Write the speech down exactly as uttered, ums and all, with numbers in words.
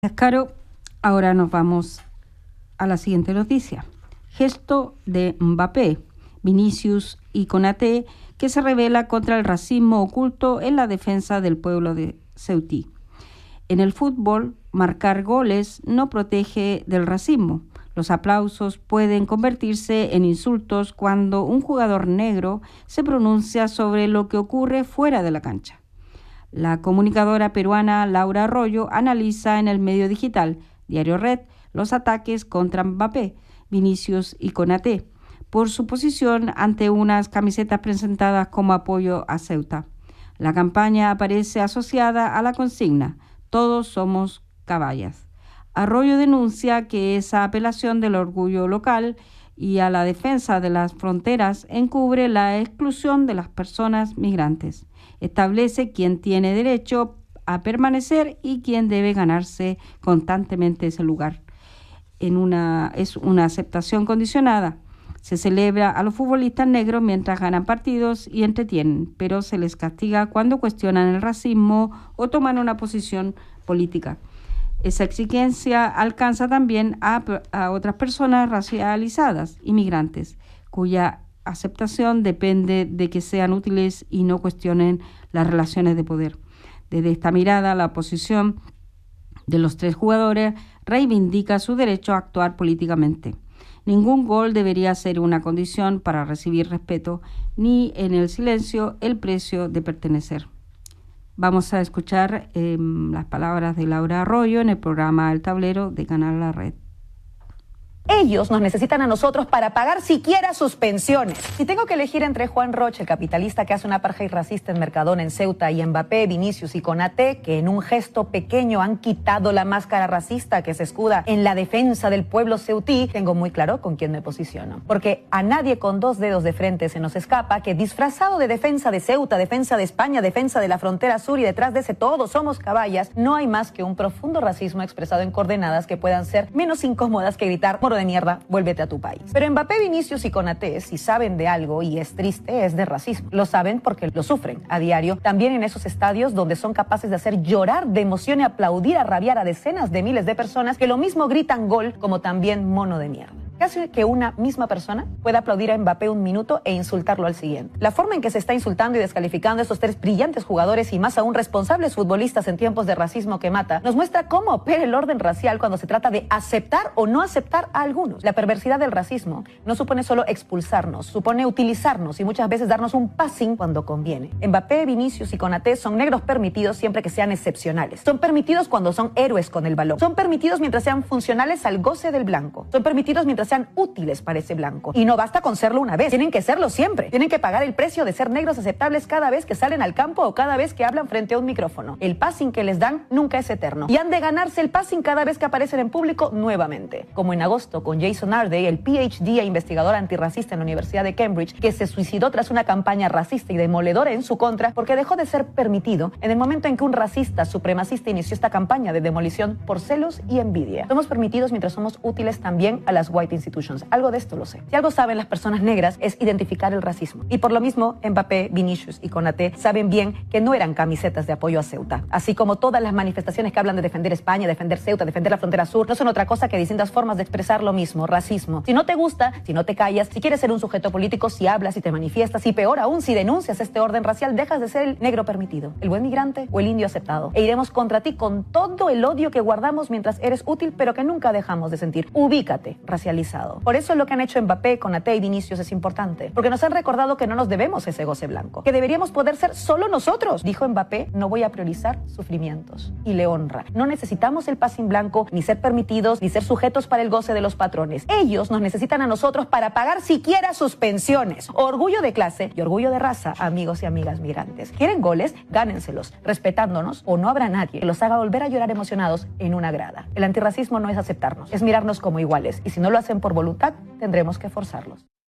Caro, ahora nos vamos a la siguiente noticia. Gesto de Mbappé, Vinicius y Konaté que se revela contra el racismo oculto en la defensa del pueblo de Ceutí. En el fútbol, marcar goles no protege del racismo. Los aplausos pueden convertirse en insultos cuando un jugador negro se pronuncia sobre lo que ocurre fuera de la cancha. La comunicadora peruana Laura Arroyo analiza en el medio digital Diario Red los ataques contra Mbappé, Vinicius y Konaté por su posición ante unas camisetas presentadas como apoyo a Ceuta. La campaña aparece asociada a la consigna "Todos somos caballas". Arroyo denuncia que esa apelación del orgullo local y a la defensa de las fronteras encubre la exclusión de las personas migrantes. Establece quién tiene derecho a permanecer y quién debe ganarse constantemente ese lugar. En una, es una aceptación condicionada. Se celebra a los futbolistas negros mientras ganan partidos y entretienen, pero se les castiga cuando cuestionan el racismo o toman una posición política. Esa exigencia alcanza también a, a otras personas racializadas, inmigrantes, cuya aceptación depende de que sean útiles y no cuestionen las relaciones de poder. Desde esta mirada, la oposición de los tres jugadores reivindica su derecho a actuar políticamente. Ningún gol debería ser una condición para recibir respeto, ni en el silencio el precio de pertenecer. Vamos a escuchar eh, las palabras de Laura Arroyo en el programa El Tablero de Canal La Red. Ellos nos necesitan a nosotros para pagar siquiera sus pensiones. Si tengo que elegir entre Juan Roche, el capitalista que hace un apartheid racista en Mercadona, en Ceuta, y Mbappé, Vinicius y Konaté, que en un gesto pequeño han quitado la máscara racista que se escuda en la defensa del pueblo ceutí, tengo muy claro con quién me posiciono. Porque a nadie con dos dedos de frente se nos escapa que disfrazado de defensa de Ceuta, defensa de España, defensa de la frontera sur y detrás de ese todos somos caballas, no hay más que un profundo racismo expresado en coordenadas que puedan ser menos incómodas que gritar de mierda, vuélvete a tu país. Pero Mbappé, Vinicius y Konaté, si saben de algo, y es triste, es de racismo. Lo saben porque lo sufren a diario, también en esos estadios donde son capaces de hacer llorar de emoción y aplaudir a rabiar a decenas de miles de personas que lo mismo gritan gol como también mono de mierda. ¿Qué hace que una misma persona pueda aplaudir a Mbappé un minuto e insultarlo al siguiente? La forma en que se está insultando y descalificando a esos tres brillantes jugadores y más aún responsables futbolistas en tiempos de racismo que mata, nos muestra cómo opera el orden racial cuando se trata de aceptar o no aceptar a algunos. La perversidad del racismo no supone solo expulsarnos, supone utilizarnos y muchas veces darnos un passing cuando conviene. Mbappé, Vinicius y Konaté son negros permitidos siempre que sean excepcionales. Son permitidos cuando son héroes con el balón. Son permitidos mientras sean funcionales al goce del blanco. Son permitidos mientras sean útiles para ese blanco. Y no basta con serlo una vez, tienen que serlo siempre. Tienen que pagar el precio de ser negros aceptables cada vez que salen al campo o cada vez que hablan frente a un micrófono. El passing que les dan nunca es eterno. Y han de ganarse el passing cada vez que aparecen en público nuevamente. Como en agosto con Jason Arde, el P H D e investigador antirracista en la Universidad de Cambridge, que se suicidó tras una campaña racista y demoledora en su contra porque dejó de ser permitido en el momento en que un racista supremacista inició esta campaña de demolición por celos y envidia. Somos permitidos mientras somos útiles también a las white institutions. Algo de esto lo sé. Si algo saben las personas negras es identificar el racismo. Y por lo mismo, Mbappé, Vinicius y Konaté saben bien que no eran camisetas de apoyo a Ceuta. Así como todas las manifestaciones que hablan de defender España, defender Ceuta, defender la frontera sur, no son otra cosa que distintas formas de expresar lo mismo, racismo. Si no te gusta, si no te callas, si quieres ser un sujeto político, si hablas, si te manifiestas, y peor aún, si denuncias este orden racial, dejas de ser el negro permitido, el buen migrante o el indio aceptado. E iremos contra ti con todo el odio que guardamos mientras eres útil, pero que nunca dejamos de sentir. Ubícate, racializado. Por eso lo que han hecho Mbappé, Konaté y Vinicius es importante, porque nos han recordado que no nos debemos ese goce blanco, que deberíamos poder ser solo nosotros. Dijo Mbappé, no voy a priorizar sufrimientos. Y le honra. No necesitamos el passing blanco, ni ser permitidos, ni ser sujetos para el goce de los patrones. Ellos nos necesitan a nosotros para pagar siquiera sus pensiones. Orgullo de clase y orgullo de raza, amigos y amigas migrantes. ¿Quieren goles? Gánenselos, respetándonos, o no habrá nadie que los haga volver a llorar emocionados en una grada. El antirracismo no es aceptarnos, es mirarnos como iguales, y si no lo hacen por voluntad, tendremos que forzarlos.